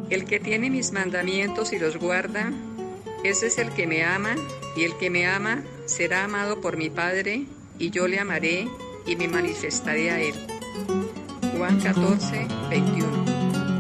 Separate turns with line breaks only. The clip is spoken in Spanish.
El que tiene mis mandamientos y los guarda, ese es el que me ama, y el que me ama será amado por mi Padre, y yo le amaré y me manifestaré a él. Juan 14, 21.